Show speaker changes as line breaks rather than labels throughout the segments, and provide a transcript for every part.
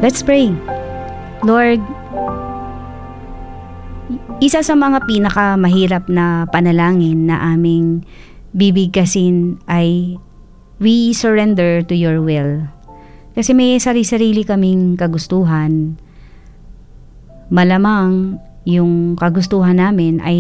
Let's pray. Lord, isa sa mga pinakamahirap na panalangin na aming bibigkasin ay we surrender to your will. Kasi may sarili-sarili kaming kagustuhan. Malamang yung kagustuhan namin ay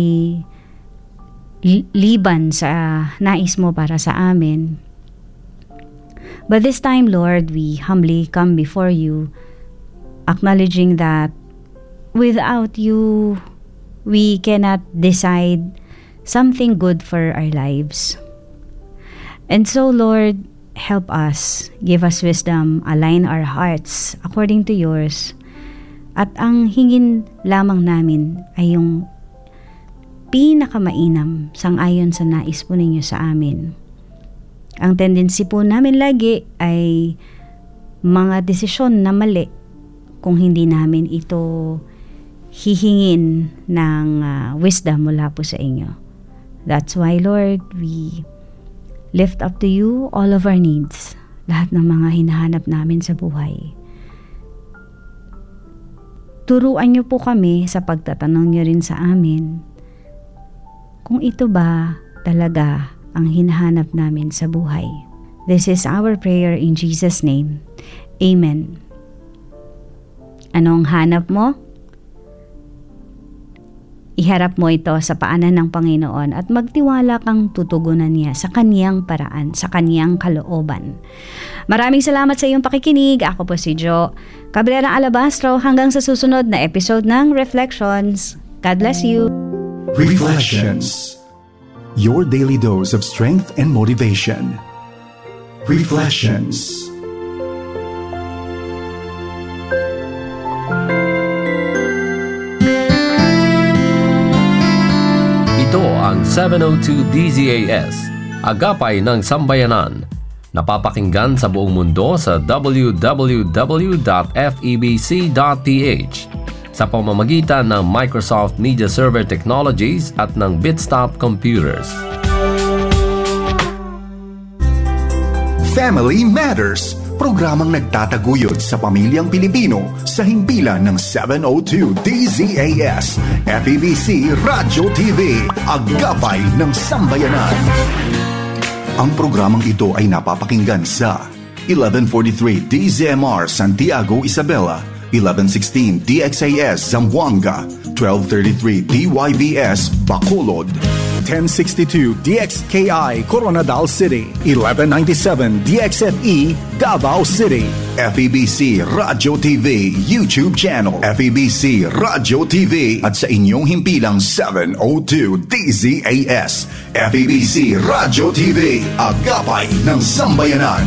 liban sa nais mo para sa amin. But this time, Lord, we humbly come before you, acknowledging that without you, we cannot decide something good for our lives. And so, Lord, help us, give us wisdom, align our hearts according to yours. At ang hingin lamang namin ay yung pinakamainam sang-ayon sa nais po ninyo sa amin. Ang tendency po namin lagi ay mga desisyon na mali kung hindi namin ito hihingin ng wisdom mula po sa inyo. That's why, Lord, we lift up to you all of our needs, lahat ng mga hinahanap namin sa buhay. Turuan niyo po kami sa pagtatanong niyo rin sa amin kung ito ba talaga ang hinahanap namin sa buhay. This is our prayer in Jesus' name. Amen. Anong hanap mo? Iharap mo ito sa paanan ng Panginoon at magtiwala kang tutugunan niya sa kaniyang paraan, sa kaniyang kalooban. Maraming salamat sa iyong pakikinig. Ako po si Jo Cabrera Alabastro. Hanggang sa susunod na episode ng Reflections. God bless you.
Reflections. Your daily dose of strength and motivation. Reflections.
Ito ang 702 DZAS, Agapay ng Sambayanan. Napapakinggan sa buong mundo sa www.febc.ph sa pamamagitan ng Microsoft Media Server Technologies at ng Bitstop Computers.
Family Matters, programang nagtataguyod sa pamilyang Pilipino sa himpilan ng 702 DZAS, FEBC Radyo TV, Agapay ng Sambayanan. Ang programang ito ay napapakinggan sa 1143 DZMR Santiago, Isabela, 1116 DXAS Zamboanga, 1233 DYBS Bacolod, 1062 DXKI Coronadal City, 1197 DXFE Davao City, FEBC Radyo TV YouTube channel, FEBC Radyo TV at sa inyong himpilang 702 DZAS, FEBC Radyo TV, Agapay ng Sambayanan.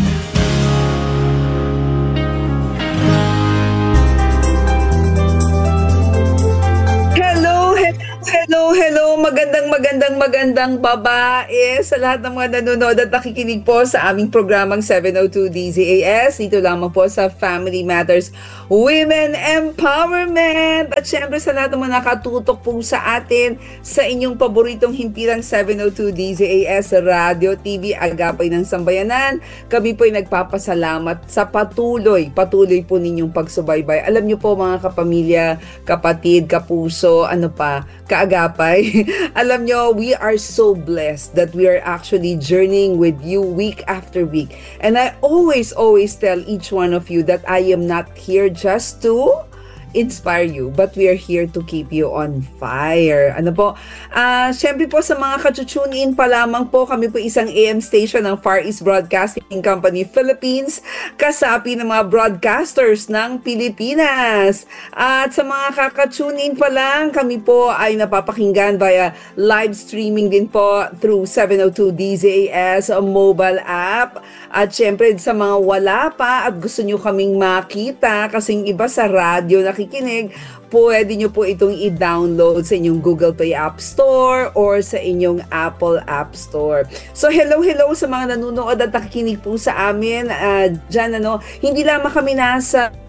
Hello, magandang babae sa lahat ng mga nanonood at nakikinig po sa aming programang 702 DZAS. Dito lamang po sa Family Matters Women Empowerment. At syempre sa lahat ng mga nakatutok po sa atin sa inyong paboritong himpilang 702 DZAS Radio TV, Agapay ng Sambayanan. Kami po ay nagpapasalamat sa patuloy po ninyong pagsubaybay. Alam niyo po mga kapamilya, kapatid, kapuso, kaagapay. Alam nyo, we are so blessed that we are actually journeying with you week after week. And I always tell each one of you that I am not here just to inspire you, but we are here to keep you on fire. Syempre po sa mga ka-tune in pa lamang po, kami po isang AM station ng Far East Broadcasting Company Philippines, kasapi ng mga broadcasters ng Pilipinas. At sa mga kaka-tune in pa lang, kami po ay napapakinggan via live streaming din po through 702 DZAS mobile app. At syempre sa mga wala pa at gusto nyo kaming makita, kasing iba sa radyo nakikinig, pwede nyo po itong i-download sa inyong Google Play App Store or sa inyong Apple App Store. So hello sa mga nanonood at nakikinig po sa amin. Hindi lamang kami nasa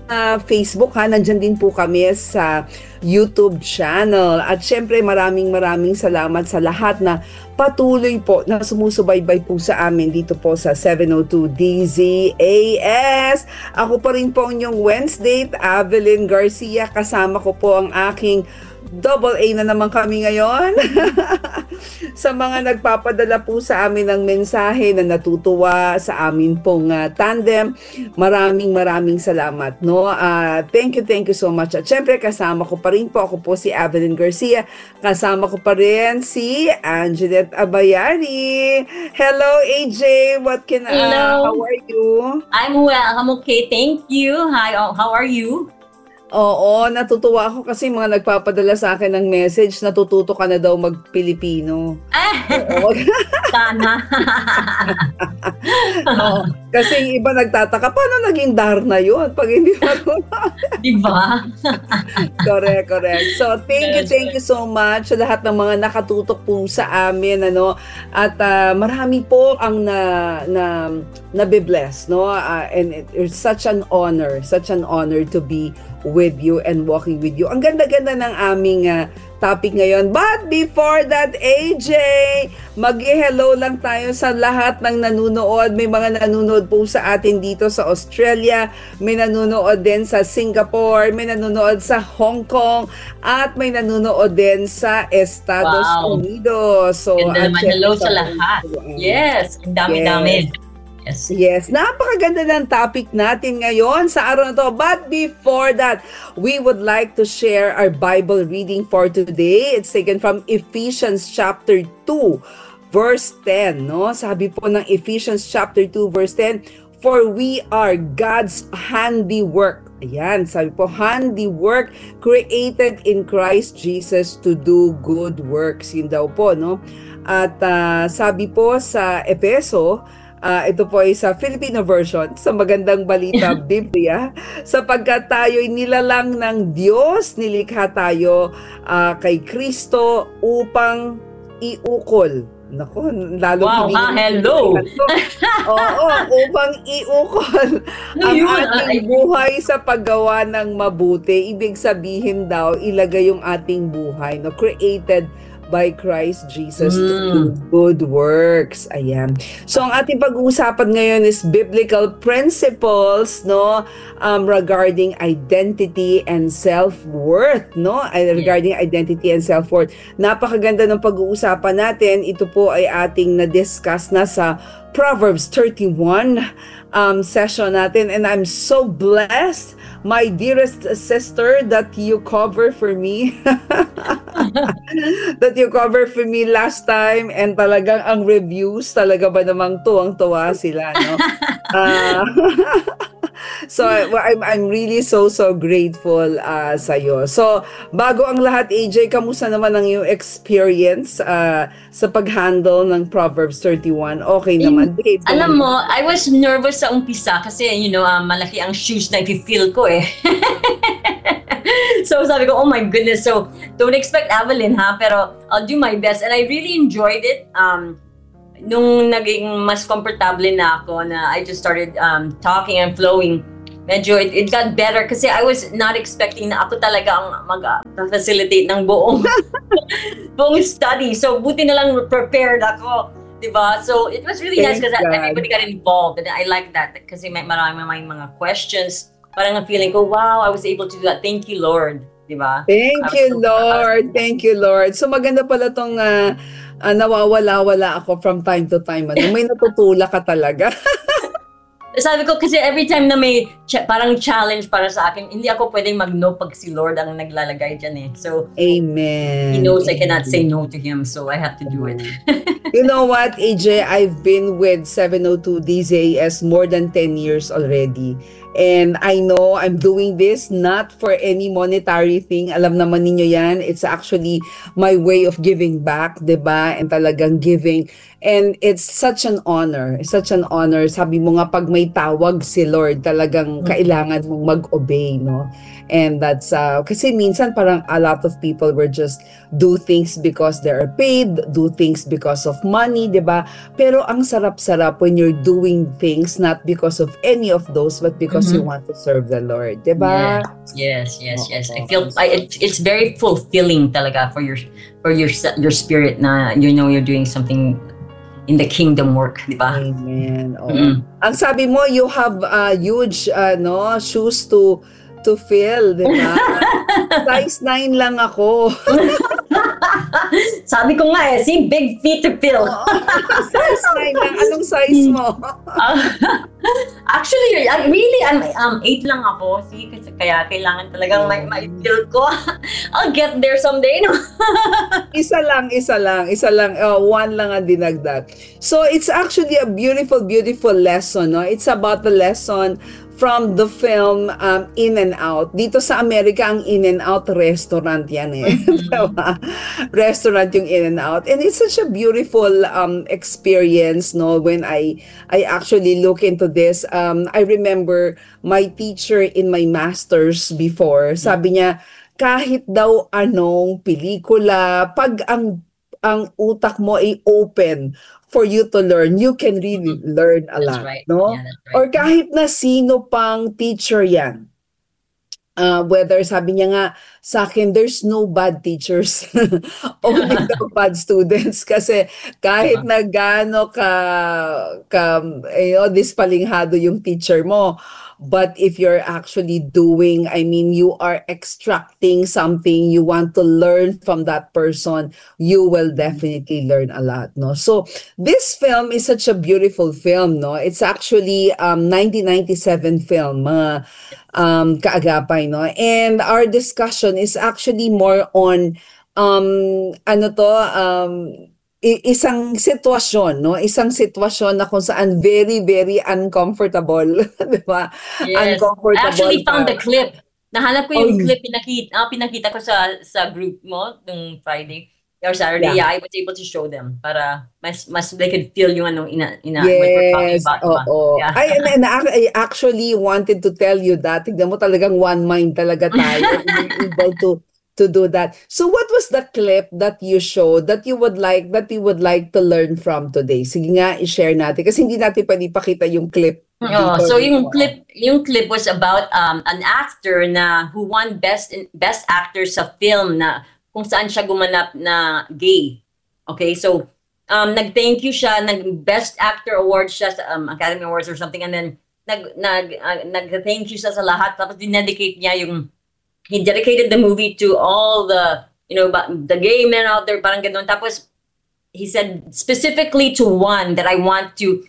Facebook ha, nandyan din po kami sa YouTube channel. At syempre maraming salamat sa lahat na patuloy po na sumusubaybay po sa amin dito po sa 702 DZAS. Ako pa rin po ang inyong Wednesday, Evelyn Garcia. Kasama ko po ang aking double A na naman kami ngayon. Sa mga nagpapadala po sa amin ng mensahe na natutuwa sa amin pong tandem, maraming salamat. No? Thank you so much. At syempre kasama ko pa rin po, ako po si Evelyn Garcia. Kasama ko pa rin si Angelet Abayari. Hello AJ,
Hello.
how are you?
I'm well. I'm okay. Thank you. Hi. How are you?
Oo, natutuwa ako kasi mga nagpapadala sa akin ng message, natututo ka na daw mag-Pilipino. Oo.
Sana.
Oo. Kasi yung iba nagtataka, paano naging Darna yun? Pag hindi marunong.
Diba?
Correct. So, thank you so much sa lahat ng mga nakatutok po sa amin, ano. At marami po ang nabibless, no? And it's such an honor to be with you and walking with you. Ang ganda-ganda ng aming topic ngayon. But before that, AJ, mag-hello lang tayo sa lahat ng nanunood. May mga nanunood po sa atin dito sa Australia, may nanunood din sa Singapore, may nanunood sa Hong Kong, at may nanunood din sa Estados Unidos. So,
ganda naman, hello sa lahat. Yes, ang dami-dami.
Yes, napakaganda ng topic natin ngayon sa araw na to. But before that, we would like to share our Bible reading for today. It's taken from Ephesians chapter 2, verse 10. No? Sabi po ng Ephesians chapter 2, verse 10, "For we are God's handiwork." Ayan, sabi po, handiwork created in Christ Jesus to do good works. Yun daw po, no? At sabi po sa Efeso, ito po ay sa Filipino version, sa Magandang Balita Biblia, sapagkat tayo'y nilalang ng Diyos, nilikha tayo kay Kristo upang iukol. Nako, lalo
hello!
Oo, upang iukol ang ating buhay sa paggawa ng mabuti. Ibig sabihin daw, ilagay yung ating buhay, no? Created by Christ Jesus to do good works. Ayan. So, ang ating pag-uusapan ngayon is biblical principles, no, regarding identity and self-worth, no? Regarding identity and self-worth. Napakaganda ng pag-uusapan natin. Ito po ay ating na-discuss na sa Proverbs 31 session natin, and I'm so blessed, my dearest sister, that you cover for me. That you cover for me last time, and talagang ang reviews talaga ba namang tuwang-tuwa sila, no? So I'm really so grateful sa iyo. So bago ang lahat, AJ, kamusta naman ang iyong experience sa pag-handle ng Proverbs 31? Okay naman, babe?
Alam mo, I was nervous sa umpisa kasi malaki ang shoes na i-feel ko eh. So sabi ko, oh my goodness, so don't expect Evelyn pero I'll do my best, and I really enjoyed it. Nung naging mas komportable na ako, na I just started talking and flowing, medyo it got better kasi I was not expecting na ako talaga ang mag-facilitate ng buong study. So buti na lang prepared ako, diba? So it was really nice because everybody got involved, and I like that kasi may maraming mga questions. Parang ang feeling ko, wow, I was able to do that. Thank you, Lord. Diba?
Thank you, Lord. So maganda pala tong nawawala-wala ako from time to time. May natutula ka talaga.
Sabi ko kasi every time na may parang challenge para sa akin, hindi ako pwedeng mag-no pag si Lord ang naglalagay dyan eh. So,
Amen.
He knows I cannot say no to Him, so I have to do it.
You know what, AJ? I've been with 702 DZAS more than 10 years already. And I know I'm doing this not for any monetary thing. Alam naman ninyo yan. It's actually my way of giving back, diba? And talagang giving And it's such an honor. Such an honor. Sabi mo nga, pag may tawag si Lord, talagang kailangan mong mag-obey, no? And that's, kasi minsan parang a lot of people were just do things because they are paid, do things because of money, di ba? Pero ang sarap-sarap when you're doing things not because of any of those, but because you want to serve the Lord, di ba?
Yes. I feel it's very fulfilling talaga for your spirit na you're doing something in the kingdom work, di ba?
Amen. Ang sabi mo, you have huge shoes to fill, di ba? Size 9 lang ako.
Sabi ko nga see, big feet to fill.
Size 9 lang. Anong size mo?
Actually, I'm 8 lang ako. See, kasi kaya kailangan talagang ma-fill ko. I'll get there someday, no?
Isa lang. One lang ang dinagdag. So, it's actually a beautiful, beautiful lesson, no? It's about the lesson from the film In-N-Out. Dito sa Amerika, ang In-N-Out restaurant yan eh. Restaurant yung In-N-Out. And it's such a beautiful experience, no? When I actually look into this, I remember my teacher in my master's before, sabi niya, kahit daw anong pelikula, pag ang utak mo ay open for you to learn, you can really learn a lot,
right.
no?
Yeah, that's right.
Or kahit na sino pang teacher yan. Whether sabi niya nga sa akin, there's no bad teachers. Only the bad students. Kasi kahit na gaano dispalinghado yung teacher mo, but if you're actually doing, you are extracting something, you want to learn from that person, you will definitely learn a lot, no? So, this film is such a beautiful film, no? It's actually 1997 film, mga kaagapay, no? And our discussion is actually more on isang sitwasyon, no? Isang sitwasyon na kung saan very, very uncomfortable, di ba?
Yes.
Uncomfortable.
I actually found the clip. Nahanap ko yung clip, pinakita ko sa group mo nung Friday or Saturday. Yeah, I was able to show them para mas they could feel yung what we're talking about. Yeah.
I actually wanted to tell you that. Tignan mo, talagang one mind talaga tayo. Able to do that. So what was the clip that you showed that you would like to learn from today? Sige nga, i-share natin kasi hindi natin pwede ipakita yung clip.
So yung clip was about an actor na who won best actor sa film na kung saan siya gumanap na gay. Okay, so nag-thank you siya, nag-best actor award siya sa Academy Awards or something, and then nag-thank you siya sa lahat, tapos dinedicate niya he dedicated the movie to all the the gay men out there, parang ganun. Tapos he said specifically to one that I want to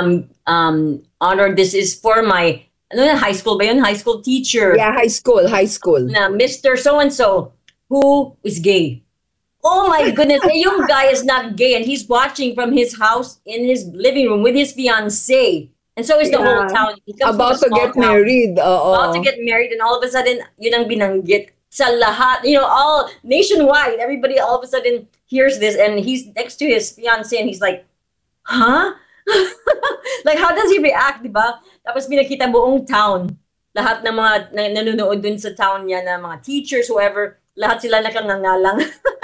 honor. This is for my high school ba yun? High school teacher.
Yeah, high school. Na
Mr. So-and-so who is gay. Oh my goodness, yung guy is not gay and he's watching from his house in his living room with his fiancée. And so is the whole town.
About to get married.
About to get married, and all of a sudden, yun ang binanggit sa lahat. All nationwide, everybody all of a sudden hears this, and he's next to his fiancée, and he's like, huh? Like, how does he react, di ba? Tapos binakita buong town. Lahat ng mga nanonood dun sa town niya, na mga teachers, whoever, lahat sila nakangangalang.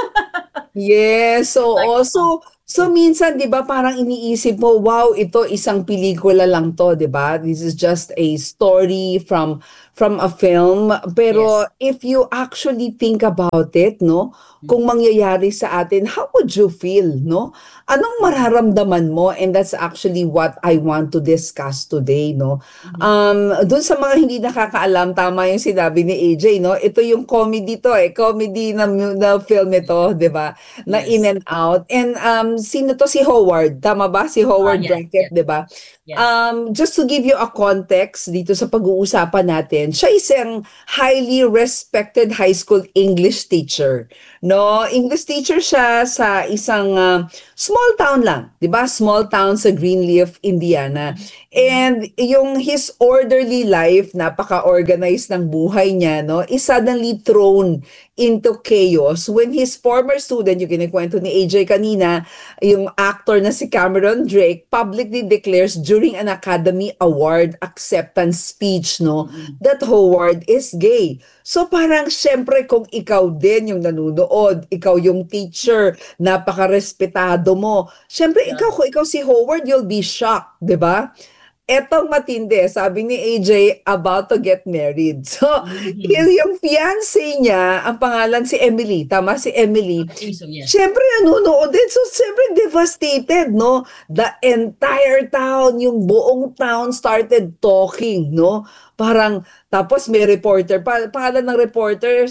Yes, so also, so minsan 'di ba parang iniisip mo, wow, ito isang pelikula lang to, 'di ba? This is just a story from a film, pero if you actually think about it, no, kung mangyayari sa atin, how would you feel, no? Anong mararamdaman mo? And that's actually what I want to discuss today, no? Doon sa mga hindi nakakaalam, tama yung sinabi ni AJ, no? Ito yung comedy to, comedy na film ito, 'di ba? Na In-N-Out. And sino to? Si Howard, tama ba? Si Howard Brackett, 'di ba?
Yes.
Just to give you a context dito sa pag-uusapan natin, siya isang highly respected high school English teacher. No, English teacher siya sa isang Small town lang, 'di ba? Small town sa Greenleaf, Indiana. And yung his orderly life, napaka-organized ng buhay niya, no, is suddenly thrown into chaos when his former student, yung kinikwento ni AJ kanina, yung actor na si Cameron Drake, publicly declares during an Academy Award acceptance speech, no, that Howard is gay. So parang syempre kung ikaw din yung nanunood, ikaw yung teacher, napaka-respetado mo. Syempre ikaw, kung ikaw si Howard, you'll be shocked, 'di ba? Etong matindi, sabi ni AJ, about to get married. So, yung fiancé niya, ang pangalan si Emily, tama si Emily.
I think so, yes.
Siyempre, nanonood din. So, siyempre, devastated, no? The entire town, yung buong town started talking, no? Parang, tapos may reporter, pangalan ng reporter,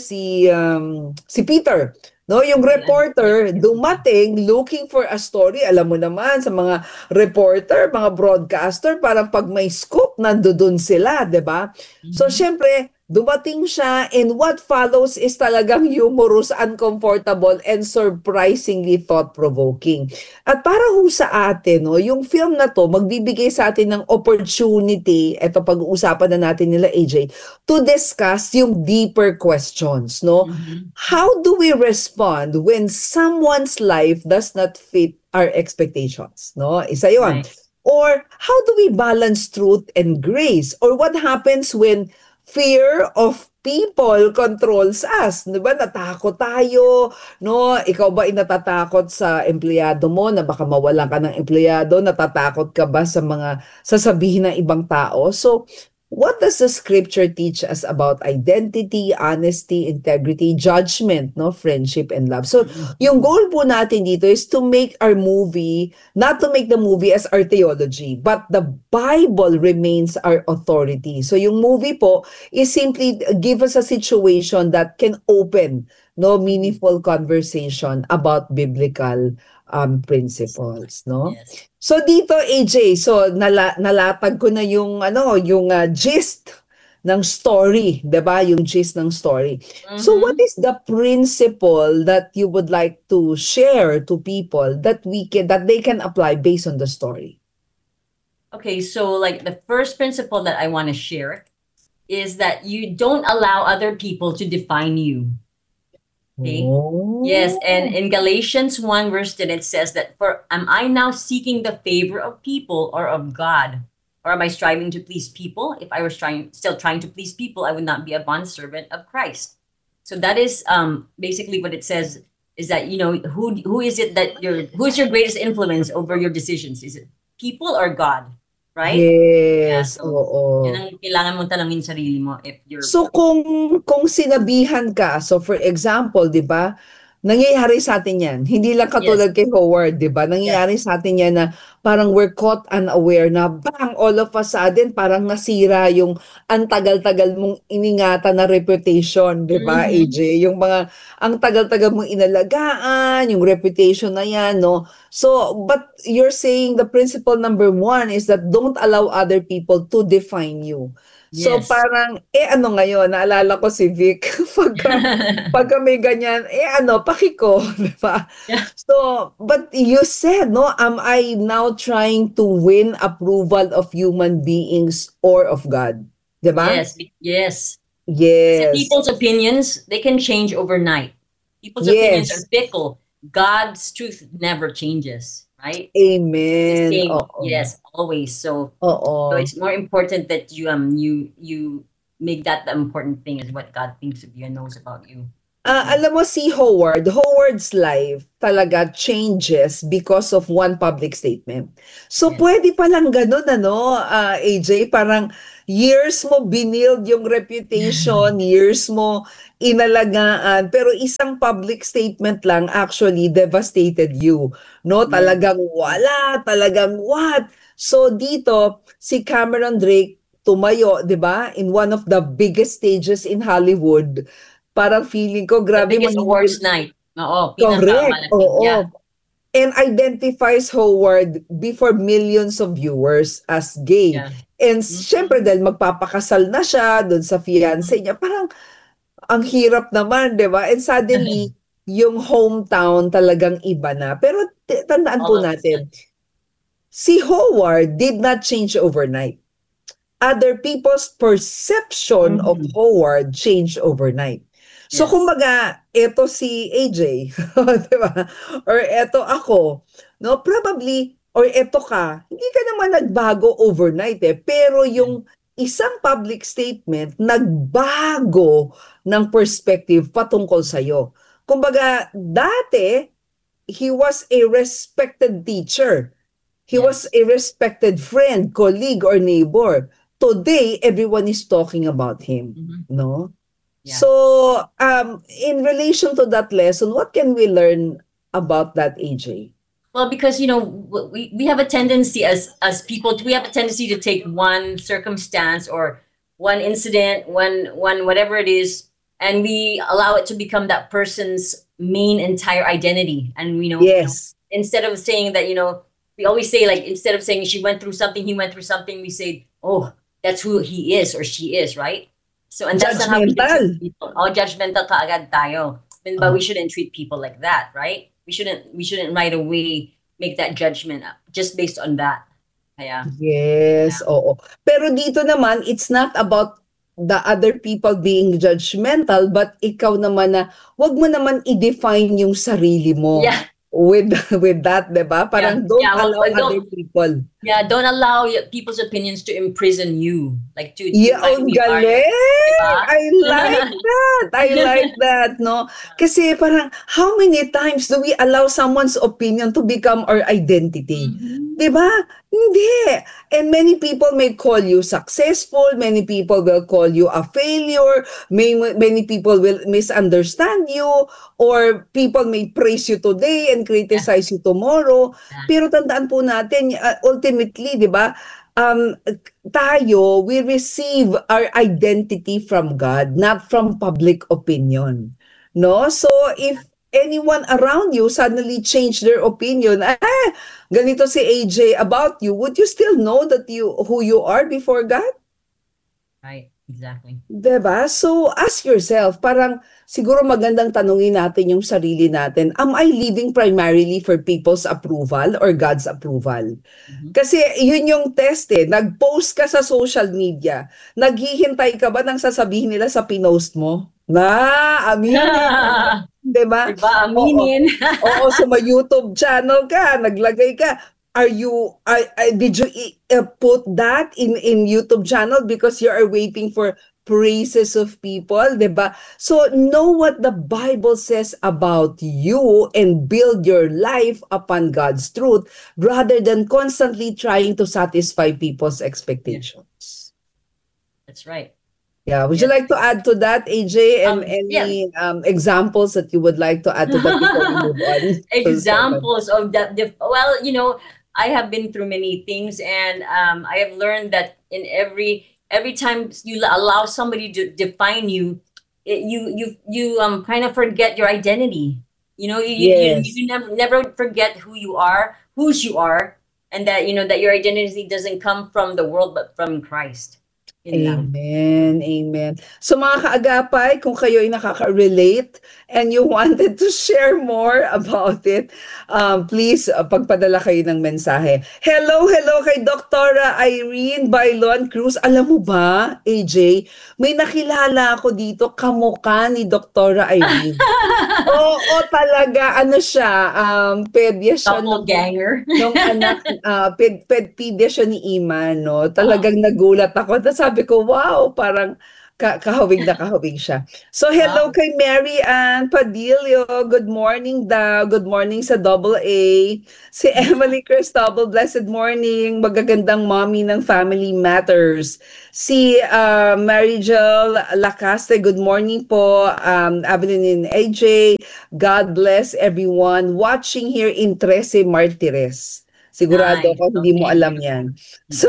si Peter. No, yung reporter dumating looking for a story. Alam mo naman sa mga reporter, mga broadcaster, parang pag may scoop, nandoon sila, 'di ba? So syempre, dumating siya and what follows is talagang humorous, uncomfortable, and surprisingly thought-provoking. At para ho sa atin, no, yung film na to magbibigay sa atin ng opportunity, eto pag-uusapan na natin nila AJ, to discuss yung deeper questions, no? How do we respond when someone's life does not fit our expectations, no? Isa yun.
Right.
Or how do we balance truth and grace? Or what happens when fear of people controls us? Di ba? Natakot tayo, no? Ikaw ba natatakot sa empleyado mo na baka mawalan ka ng empleyado? Natatakot ka ba sa mga sasabihin ng ibang tao? So, what does the scripture teach us about identity, honesty, integrity, judgment, no, friendship, and love? So, yung goal po natin dito is to make our movie, not to make the movie as our theology, but the Bible remains our authority. So, yung movie po is simply give us a situation that can open, no, meaningful conversation about biblical principles, no?
Yes.
So dito AJ, so nalatag ko na yung gist ng story, 'di ba? Yung gist ng story. So what is the principle that you would like to share to people that they can apply based on the story?
Okay, so like the first principle that I want to share is that you don't allow other people to define you. Okay.
Oh.
Yes, and in Galatians 1 verse 10 it says that, for am I now seeking the favor of people or of God? Or am I striving to please people? If I was still trying to please people, I would not be a bondservant of Christ. So that is basically what it says, is that, you know, who is it that who's your greatest influence over your decisions? Is it people or God? Right?
Yes,
Yeah, so,
oo.
Yan ang kailangan mong tanungin sarili mo if you're...
So kung sinabihan ka, so for example, 'di ba? Nangyayari sa atin 'yan. Hindi lang katulad kay Howard, 'di ba? Nangyayari sa atin 'yan na parang we're caught unaware na bang all of a sudden parang nasira yung ang tagal-tagal mong iningatan na reputation, 'di ba, AJ? Yung mga ang tagal-tagal mong inalagaan, yung reputation na 'yan, no? So, but you're saying the principle number 1 is that don't allow other people to define you. So
Yes.
parang, ano ngayon, naalala ko si Vic, pagka may ganyan, pakiko, di ba?
Yeah.
So, but you said, no, am I now trying to win approval of human beings or of God? Di ba?
Yes, yes.
Yes.
So people's opinions, they can change overnight. People's opinions
Yes.
are fickle. God's truth never changes, right?
Amen.
Same,
Oo.
yes, always. So
Oo.
it's more important that you make that the important thing, is what God thinks of you and knows about you.
Alam mo si Howard's life talaga changes because of one public statement. So
Yes.
pwede palang ganun, AJ, parang years mo binild yung reputation, years mo inalagaan, pero isang public statement lang actually devastated you. No, talagang wala, talagang what? So dito si Cameron Drake tumayo, 'di ba? In one of the biggest stages in Hollywood. Parang feeling ko,
The
grabe
biggest awards night. Oo,
Correct.
pinakamalaki.
Oo.
Yeah.
And identifies Howard before millions of viewers as gay.
Yeah.
And syempre dahil magpapakasal na siya doon sa fiancé niya, parang ang hirap naman, di ba? And suddenly, yung hometown talagang iba na. Pero tandaan po
All of a
natin, si Howard did not change overnight. Other people's perception of Howard changed overnight. So,
Yes.
kumbaga, eto si AJ, di ba? Or eto ako, no? Probably, or eto ka, hindi ka naman nagbago overnight eh. Pero yung isang public statement, nagbago ng perspective patungkol sa'yo. Kumbaga, dati, he was a respected teacher. He was a respected friend, colleague, or neighbor. Today, everyone is talking about him, no?
Yeah.
So, in relation to that lesson, what can we learn about that, AJ?
Well, because we have a tendency as people, we have a tendency to take one circumstance or one incident, one whatever it is, and we allow it to become that person's main entire identity. And
Yes.
Instead of saying that, we always say, like, instead of saying she went through something, he went through something, we say, oh, that's who he is or she is, right? So, and that's not how we should
Judgmental.
treat people. Oh, judgmental kaagad tayo. But we shouldn't treat people like that, right? We shouldn't right away make that judgment just based on that. Kaya,
Yes, oo. Pero dito naman, it's not about the other people being judgmental, but ikaw naman na, wag mo naman i-define yung sarili mo
yeah,
with that, diba? Parang don't
well,
allow other people.
yeah, don't allow people's opinions to imprison you, like to
Yeah,
define
ang
who you are.
galing!
Diba?
I like that! I like that, no? Kasi parang, how many times do we allow someone's opinion to become our identity? Diba? Hindi. And many people may call you successful, many people will call you a failure, many people will misunderstand you, or people may praise you today and criticize you tomorrow. Pero tandaan po natin, ultimately, di ba, tayo, we receive our identity from God, not from public opinion. No? So, if anyone around you suddenly change their opinion, ganito si AJ about you, would you still know that who you are before God?
Right, exactly.
Diba? So, ask yourself, parang siguro magandang tanungin natin yung sarili natin, am I living primarily for people's approval or God's approval? Kasi yun yung test eh. Nag-post ka sa social media, naghihintay ka ba ng sasabihin nila sa pinost mo? Aminin. Diba?
Diba? Aminin.
Oo, sa may YouTube channel ka, naglagay ka. Did you put that in YouTube channel because you are waiting for praises of people, diba? So know what the Bible says about you and build your life upon God's truth rather than constantly trying to satisfy people's expectations.
That's right.
Yeah, would you like to add to that, AJ, and
yeah.
any examples that you would like to add to that before we move on?
Examples of that. Well, I have been through many things, and I have learned that in every time you allow somebody to define you, you kind of forget your identity. You never forget whose you are, and that that your identity doesn't come from the world but from Christ.
Amen. Amen. So mga kaagapay, kung kayo ay nakaka-relate and you wanted to share more about it, please pagpadala kayo ng mensahe. Hello kay Dr. Irene Bailon Cruz. Alam mo ba, AJ, may nakilala ako dito, kamukha ni Dr. Irene. Oo, talaga, ano siya, pedya siya.
Doppelganger.
Nung anak, pedya siya ni Iman, no? Talagang nagulat ako. Tapos sabi ko, wow, parang kahawig na kahawig siya. So, hello kay Mary Ann Padillo. Good morning daw. Good morning sa AA. Si Emily Cristobal, blessed morning. Magagandang mommy ng Family Matters. Si Mary Jo Lacaste, good morning po. Avelyn and AJ, God bless everyone watching here in 13 Martires. Sigurado
Nice.
ako hindi mo alam yan. So,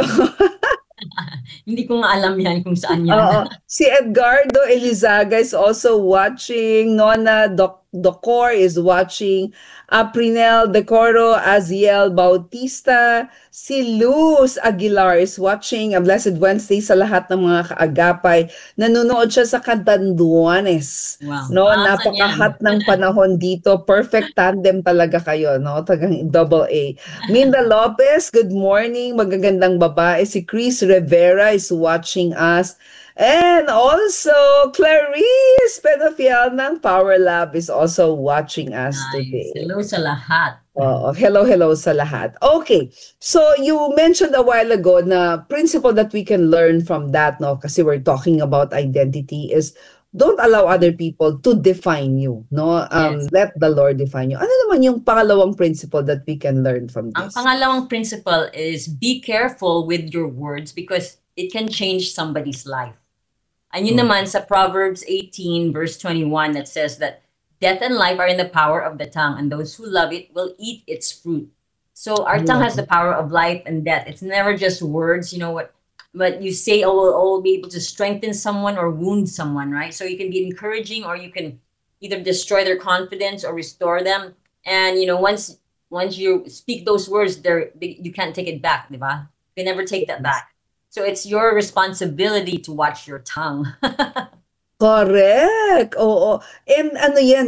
hindi ko nga alam yan kung saan yan.
Si Edgardo Elizaga is also watching. Nona Docor is watching. Aprinel Decoro, Aziel Bautista, si Luz Aguilar is watching. A Blessed Wednesday sa lahat ng mga kaagapay. Nanonood siya sa Catanduanes.
Wow.
No,
Asan
napaka-hot ng panahon dito. Perfect tandem talaga kayo, no? Tagang double A. Minda Lopez, good morning. Magagandang babae. Si Chris Rivera is watching us. And also, Clarice Penafiel ng Power Lab is also watching us today.
Hello sa lahat.
Hello sa lahat. Okay, so you mentioned a while ago na principle that we can learn from that, no? Kasi we're talking about identity is don't allow other people to define you, no?
Yes.
Let the Lord define you. Ano naman yung pangalawang principle that we can learn from
Ang
this?
pangalawang principle is be careful with your words because it can change somebody's life. And yun naman sa Proverbs 18 verse 21 that says that death and life are in the power of the tongue, and those who love it will eat its fruit. So our tongue has the power of life and death. It's never just words, you know what you say will be able to strengthen someone or wound someone, right? So you can be encouraging or you can either destroy their confidence or restore them. And you know, once you speak those words, you can't take it back, di ba? You can never take that back. So it's your responsibility to watch your tongue.
Correct. Oo. And ano yan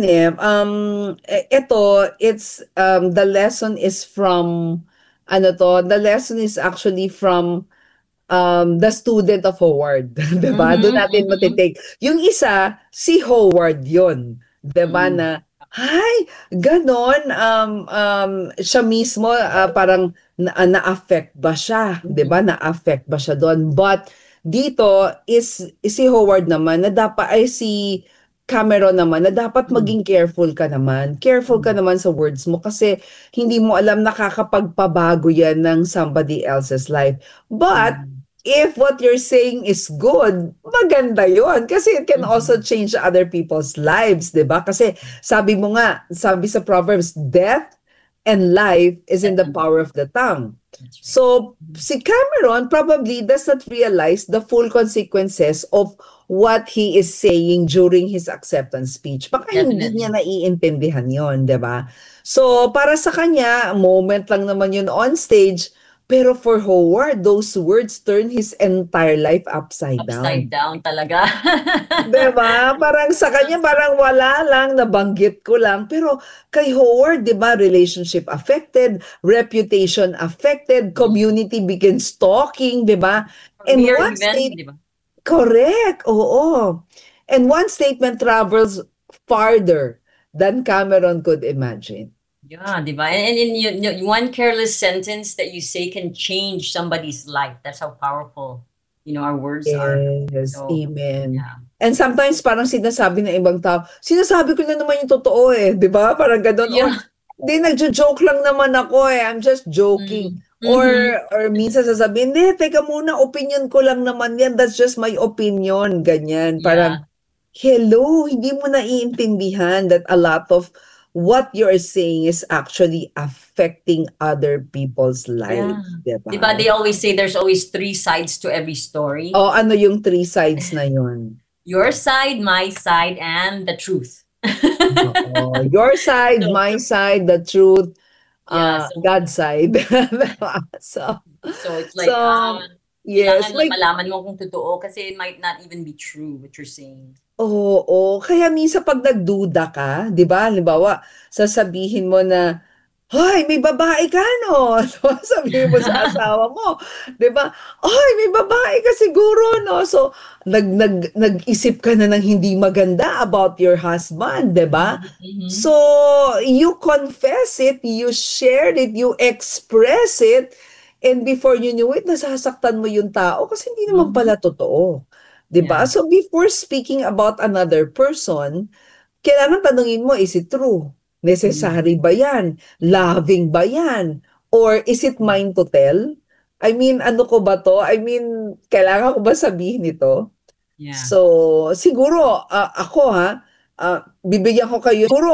the lesson is from the lesson is actually from the student of Howard, 'di ba? Doon natin matitake. Yung isa si Howard 'yon, 'di ba na ganon siya mismo parang na-affect ba siya, 'di ba? Na-affect ba siya doon? But dito is si Howard naman na dapat ay si Cameron naman na dapat maging careful ka naman. Careful ka naman sa words mo kasi hindi mo alam nakakapagpabago yan ng somebody else's life. But if what you're saying is good, maganda yon kasi it can also change other people's lives, 'di ba? Kasi sabi sa Proverbs, death and life is in the power of the tongue. So, si Cameron probably does not realize the full consequences of what he is saying during his acceptance speech. Baka hindi niya naiintindihan yon, 'di ba? So, para sa kanya, moment lang naman yun on stage, pero for Howard, those words turn his entire life upside down.
Upside down talaga.
Diba? Parang sa kanya, parang wala lang, nabanggit ko lang. Pero kay Howard, diba, relationship affected, reputation affected, community begins talking, diba? And one statement, correct, oo. And one statement travels farther than Cameron could imagine.
Yeah, diba? And in one careless sentence that you say can change somebody's life. That's how powerful, our words are.
Yes,
So,
amen.
yeah.
And sometimes parang sinasabi ng ibang tao, sinasabi ko na naman yung totoo di ba? Parang gano'n.
Yeah.
Hindi, nagjo-joke lang naman ako I'm just joking. Or minsan sasabihin, hindi, teka muna, opinion ko lang naman yan. That's just my opinion. Ganyan. Parang, hello, hindi mo naiintindihan that a lot of what you're saying is actually affecting other people's lives.
Yeah.
Diba?
Diba they always say there's always 3 sides to every story?
Ano yung 3 sides na yun?
Your side, my side, and the truth.
Your side, my side, the truth, God's side. so
it's like,
yes,
kailangan malaman mo kung totoo kasi it might not even be true what you're saying.
Oo, kaya minsan pag nagduda ka, 'di ba? Halimbawa, sasabihin mo na, "Hoy, may babae ka no?" So, sabihin mo sa asawa mo, 'di ba? "Hoy, may babae ka siguro no?" So, nag-isip ka na ng hindi maganda about your husband, 'di ba? So, you confess it, you shared it, you express it, and before you knew it, nasasaktan mo yung tao kasi hindi naman pala totoo. 'Di ba? So before speaking about another person, kailangan tanungin mo, is it true? Necessary ba 'yan? Loving ba 'yan? Or is it mine to tell? I mean, ano ko ba 'to? I mean, kailangan ko ba sabihin ito?
Yeah.
So, siguro ako bibigyan ko kayo siguro